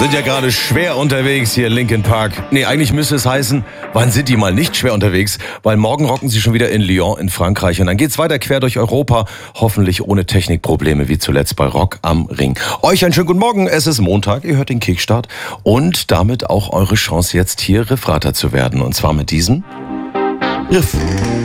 Sind ja gerade schwer unterwegs hier in Linkin Park. Nee, eigentlich müsste es heißen, wann sind die mal nicht schwer unterwegs? Weil morgen rocken sie schon wieder in Lyon in Frankreich. Und dann geht's weiter quer durch Europa. Hoffentlich ohne Technikprobleme wie zuletzt bei Rock am Ring. Euch einen schönen guten Morgen. Es ist Montag, ihr hört den Kickstart. Und damit auch eure Chance jetzt hier Riffrater zu werden. Und zwar mit diesem Riff.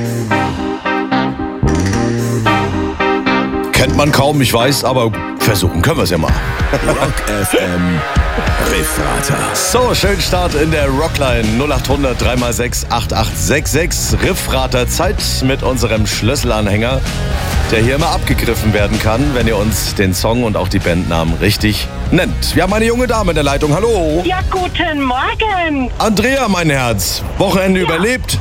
Kennt man kaum, ich weiß, aber versuchen können wir es ja mal. Rock FM Riffrater. So, schönen Start in der Rockline 0800 3x6 8866. Riffrater Zeit mit unserem Schlüsselanhänger, der hier immer abgegriffen werden kann, wenn ihr uns den Song und auch die Bandnamen richtig nennt. Wir haben eine junge Dame in der Leitung. Hallo. Ja, guten Morgen. Andrea, mein Herz. Wochenende überlebt?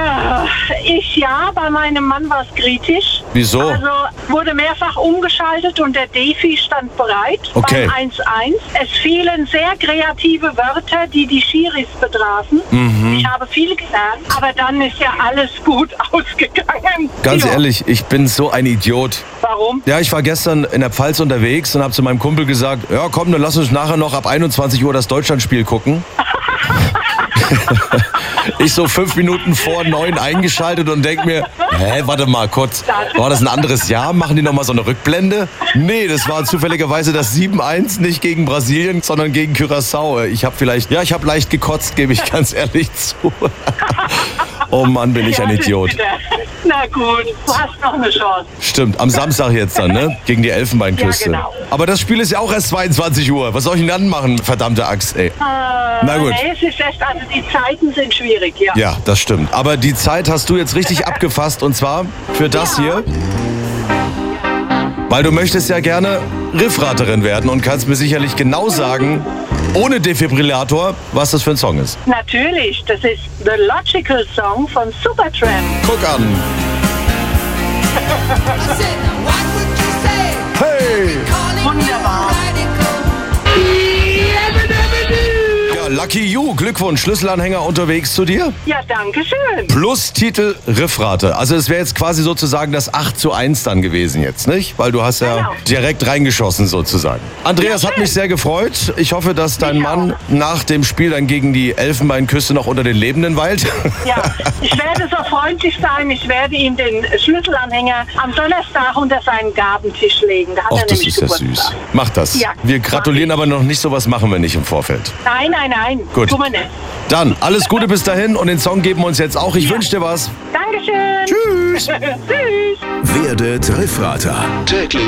Bei meinem Mann war es kritisch. Wieso? Also wurde mehrfach umgeschaltet und der Defi stand bereit Okay. beim 1-1. Es fielen sehr kreative Wörter, die die Schiris betrafen. Ich habe viel gelernt, aber dann ist ja alles gut ausgegangen. Ganz Ja. ehrlich, ich bin so ein Idiot. Warum? Ja, ich war gestern in der Pfalz unterwegs und habe zu meinem Kumpel gesagt, ja komm, dann lass uns nachher noch ab 21 Uhr das Deutschlandspiel gucken. Ich so 5 Minuten vor 9 eingeschaltet und denk mir, warte mal kurz, war das ein anderes Jahr? Machen die nochmal so eine Rückblende? Nee, das war zufälligerweise das 7-1, nicht gegen Brasilien, sondern gegen Curaçao. Ich habe leicht gekotzt, gebe ich ganz ehrlich zu. Oh Mann, bin ich ein Ja, Idiot. bitte. Na gut, du hast noch eine Chance. Stimmt, am Samstag jetzt dann, ne? Gegen die Elfenbeinküste. Ja, genau. Aber das Spiel ist ja auch erst 22 Uhr. Was soll ich denn dann machen, verdammte Axt, ey? Na gut. Nee, es ist echt, also die Zeiten sind schwierig, ja. Ja, das stimmt. Aber die Zeit hast du jetzt richtig abgefasst und zwar für das hier. Weil du möchtest ja gerne Riffraterin werden und kannst mir sicherlich genau sagen, ohne Defibrillator, was das für ein Song ist. Natürlich, das ist The Logical Song von Supertramp. Guck an. Hey! Wunderbar. Ja, Lucky You, Glückwunsch, Schlüsselanhänger unterwegs zu dir. Ja, danke schön. Plus Titel Riffrate. Also es wäre jetzt quasi sozusagen das 8:1 dann gewesen jetzt, nicht? Weil du hast ja Genau. direkt reingeschossen sozusagen. Andreas, Ja, hat mich sehr gefreut. Ich hoffe, dass dein Mich Mann nach dem Spiel dann gegen die Elfenbeinküste noch unter den Lebenden weilt. Ja, ich werde so freundlich sein. Ich werde ihm den Schlüsselanhänger am Donnerstag unter seinen Gabentisch legen. Da hat Och, er das nämlich ist ja Geburtstag. süß. Mach das. Ja, Wir gratulieren aber noch nicht, sowas machen wir nicht im Vorfeld. Nein. Gut. Tun wir nicht. Dann, alles Gute bis dahin und den Song geben wir uns jetzt auch. Ich wünsche dir was. Dankeschön. Tschüss. Tschüss. Werdet Riffrater. Täglich